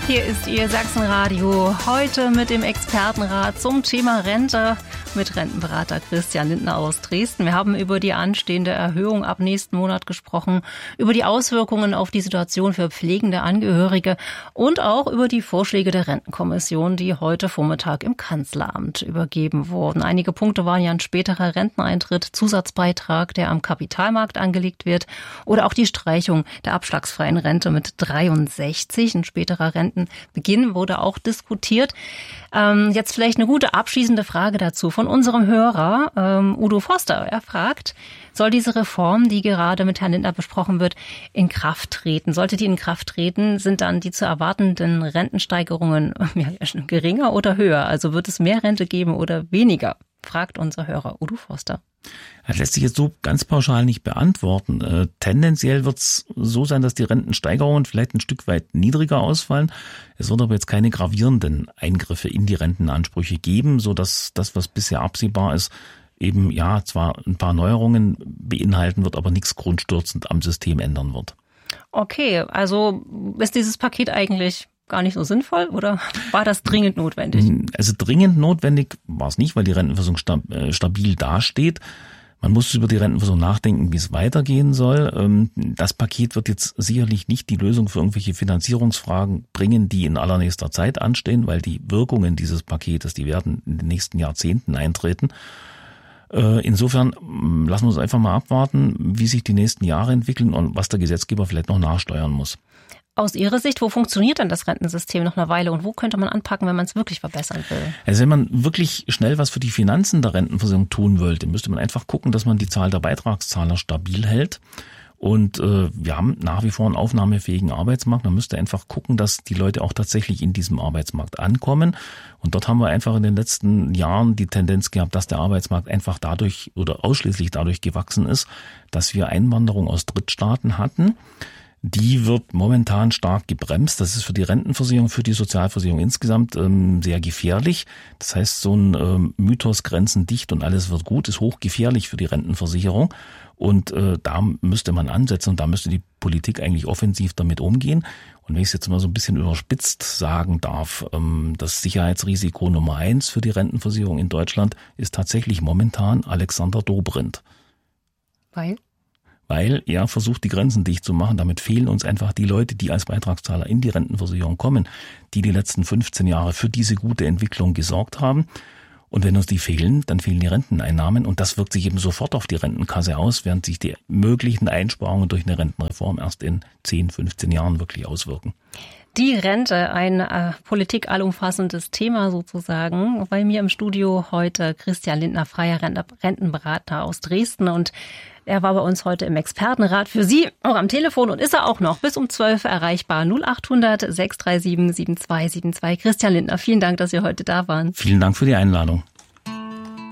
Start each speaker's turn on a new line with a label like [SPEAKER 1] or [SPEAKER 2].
[SPEAKER 1] Hier ist Ihr Sachsenradio, heute mit dem Expertenrat zum Thema Rente mit Rentenberater Christian Lindner aus Dresden. Wir haben über die anstehende Erhöhung ab nächsten Monat gesprochen, über die Auswirkungen auf die Situation für pflegende Angehörige und auch über die Vorschläge der Rentenkommission, die heute Vormittag im Kanzleramt übergeben wurden. Einige Punkte waren ja ein späterer Renteneintritt, Zusatzbeitrag, der am Kapitalmarkt angelegt wird, oder auch die Streichung der abschlagsfreien Rente mit 63, ein späterer Rentenbeginn wurde auch diskutiert. Jetzt vielleicht eine gute abschließende Frage dazu von unserem Hörer, Udo Forster. Er fragt, soll diese Reform, die gerade mit Herrn Lindner besprochen wird, in Kraft treten? Sollte die in Kraft treten, sind dann die zu erwartenden Rentensteigerungen geringer oder höher? Also wird es mehr Rente geben oder weniger? Fragt unser Hörer Udo Forster.
[SPEAKER 2] Das lässt sich jetzt so ganz pauschal nicht beantworten. Tendenziell wird es so sein, dass die Rentensteigerungen vielleicht ein Stück weit niedriger ausfallen. Es wird aber jetzt keine gravierenden Eingriffe in die Rentenansprüche geben, sodass das, was bisher absehbar ist, eben ja zwar ein paar Neuerungen beinhalten wird, aber nichts grundstürzend am System ändern wird.
[SPEAKER 1] Okay, also ist dieses Paket eigentlich gar nicht so sinnvoll oder war das dringend notwendig?
[SPEAKER 2] Also dringend notwendig war es nicht, weil die Rentenversicherung stabil dasteht. Man muss über die Rentenversicherung nachdenken, wie es weitergehen soll. Das Paket wird jetzt sicherlich nicht die Lösung für irgendwelche Finanzierungsfragen bringen, die in allernächster Zeit anstehen, weil die Wirkungen dieses Paketes, die werden in den nächsten Jahrzehnten eintreten. Insofern lassen wir uns einfach mal abwarten, wie sich die nächsten Jahre entwickeln und was der Gesetzgeber vielleicht noch nachsteuern muss.
[SPEAKER 1] Aus Ihrer Sicht, wo funktioniert denn das Rentensystem noch eine Weile und wo könnte man anpacken, wenn man es wirklich verbessern will?
[SPEAKER 2] Also wenn man wirklich schnell was für die Finanzen der Rentenversicherung tun wollte, müsste man einfach gucken, dass man die Zahl der Beitragszahler stabil hält. Und wir haben nach wie vor einen aufnahmefähigen Arbeitsmarkt. Man müsste einfach gucken, dass die Leute auch tatsächlich in diesem Arbeitsmarkt ankommen. Und dort haben wir einfach in den letzten Jahren die Tendenz gehabt, dass der Arbeitsmarkt einfach dadurch oder ausschließlich dadurch gewachsen ist, dass wir Einwanderung aus Drittstaaten hatten. Die wird momentan stark gebremst. Das ist für die Rentenversicherung, für die Sozialversicherung insgesamt sehr gefährlich. Das heißt, so ein Mythos, Grenzen dicht und alles wird gut, ist hochgefährlich für die Rentenversicherung. Und da müsste man ansetzen und da müsste die Politik eigentlich offensiv damit umgehen. Und wenn ich es jetzt mal so ein bisschen überspitzt sagen darf, das Sicherheitsrisiko Nummer 1 für die Rentenversicherung in Deutschland ist tatsächlich momentan Alexander Dobrindt. Weil er versucht, die Grenzen dicht zu machen. Damit fehlen uns einfach die Leute, die als Beitragszahler in die Rentenversicherung kommen, die letzten 15 Jahre für diese gute Entwicklung gesorgt haben. Und wenn uns die fehlen, dann fehlen die Renteneinnahmen und das wirkt sich eben sofort auf die Rentenkasse aus, während sich die möglichen Einsparungen durch eine Rentenreform erst in 10, 15 Jahren wirklich auswirken.
[SPEAKER 1] Die Rente, ein politikallumfassendes Thema sozusagen. Bei mir im Studio heute Christian Lindner, freier Rentenberater aus Dresden, und er war bei uns heute im Expertenrat für Sie, auch am Telefon, und ist er auch noch bis um 12 erreichbar. 0800 637 7272. Christian Lindner, vielen Dank, dass Sie heute da waren.
[SPEAKER 2] Vielen Dank für die Einladung.